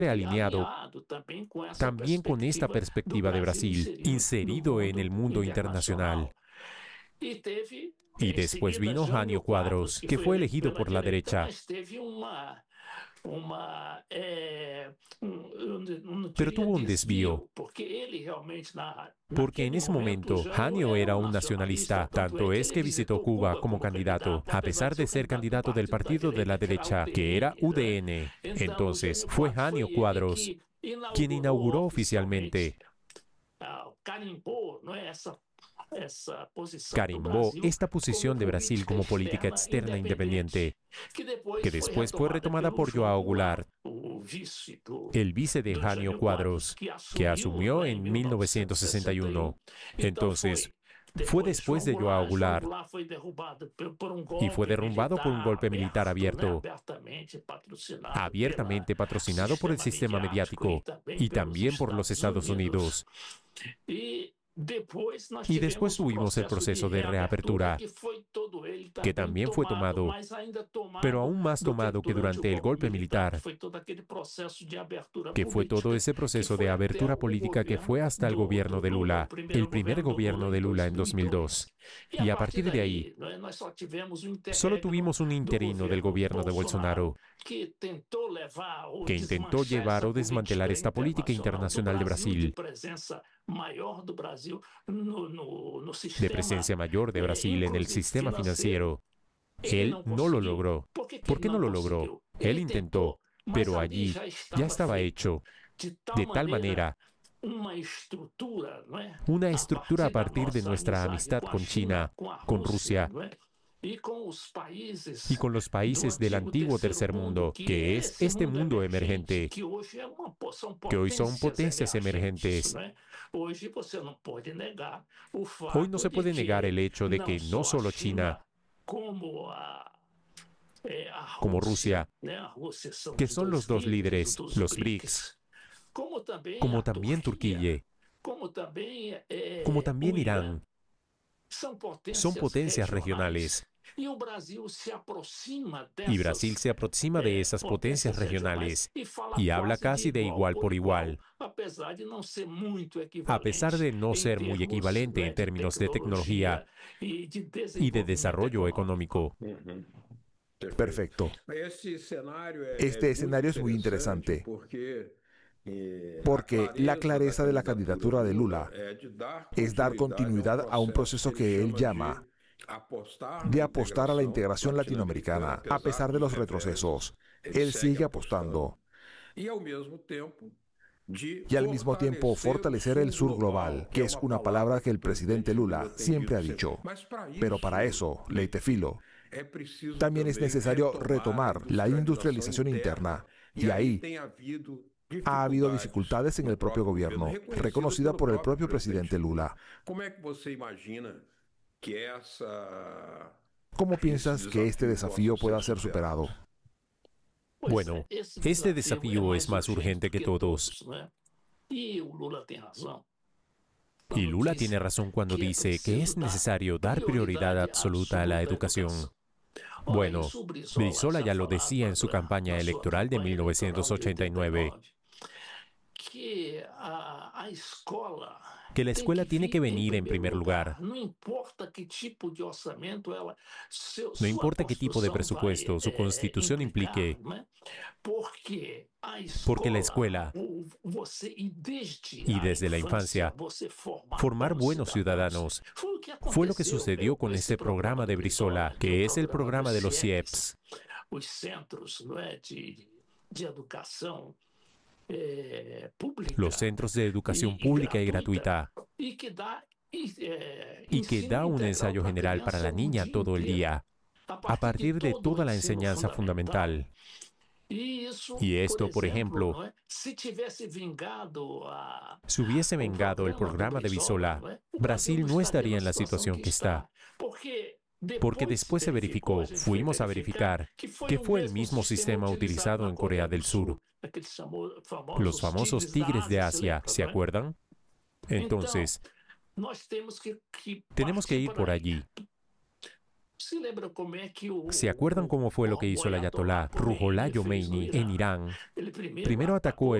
alineado también con esta perspectiva de Brasil, inserido en el mundo internacional. Y después vino Jânio Quadros, que fue elegido por la derecha. Pero tuvo un desvío, porque en ese momento Jânio era un nacionalista, tanto es que visitó Cuba como candidato, a pesar de ser candidato del partido de la derecha, que era UDN. Entonces, fue Jânio Quadros quien inauguró oficialmente, carimbó esta posición de Brasil como política externa independiente, que después fue retomada por João Goulart, el vice de Jânio Quadros, que asumió en 1961. Entonces, fue después de João Goulart y fue derrumbado por un golpe militar abiertamente patrocinado por el sistema mediático y también por los Estados Unidos. Y después tuvimos el proceso de reapertura, que también fue tomado, pero aún más tomado que durante el golpe militar, que fue todo ese proceso de abertura política que fue hasta el gobierno de Lula, el primer gobierno de Lula en 2002. Y a partir de ahí, solo tuvimos un interino del gobierno de Bolsonaro, que intentó llevar o desmantelar esta política internacional de Brasil, de presencia mayor de Brasil en el sistema financiero. Él no lo logró. ¿Por qué no lo logró? Él intentó, pero allí ya estaba hecho, de tal manera, una estructura a partir de nuestra amistad con China, con Rusia, y con los países del antiguo tercer mundo, que es este mundo emergente, que hoy son potencias emergentes. Hoy no se puede negar el hecho de que no solo China, como Rusia, que son los dos líderes, los BRICS, como también Turquía, como también Irán, son potencias regionales. Y Brasil se aproxima de esas potencias regionales y habla casi de igual por igual, a pesar de no ser muy equivalente en términos de tecnología y de desarrollo económico. Perfecto. Este escenario es muy interesante, porque la clareza de la candidatura de Lula es dar continuidad a un proceso que él llama de apostar a la integración latinoamericana, a pesar de los retrocesos. Él sigue apostando. Y al mismo tiempo fortalecer el sur global, que es una palabra que el presidente Lula siempre ha dicho. Pero para eso, Leitefilo, también es necesario retomar la industrialización interna. Y ahí ha habido dificultades en el propio gobierno, reconocida por el propio presidente Lula. ¿Cómo piensas que este desafío pueda ser superado? Bueno, este desafío es más urgente que todos. Y Lula tiene razón cuando dice que es necesario dar prioridad absoluta a la educación. Bueno, Brizola ya lo decía en su campaña electoral de 1989. Que la escuela tiene que venir en primer lugar. No importa qué tipo de presupuesto su constitución implique, porque la escuela, y desde la infancia, formar buenos ciudadanos, fue lo que sucedió con este programa de Brizola, que es el programa de los CIEPs. Los centros de educación pública y gratuita, y que da un ensayo general para la niña todo el día, a partir de toda la enseñanza fundamental. Y esto, por ejemplo, si hubiese vengado el programa de Brizola, Brasil no estaría en la situación que está. Porque después se verificó, fuimos a verificar, que fue el mismo sistema utilizado en Corea del Sur. Los famosos tigres de Asia, ¿se acuerdan? Entonces, tenemos que ir por allí. ¿Se acuerdan cómo fue lo que hizo el ayatolá Ruhollah Khomeini en Irán? Primero atacó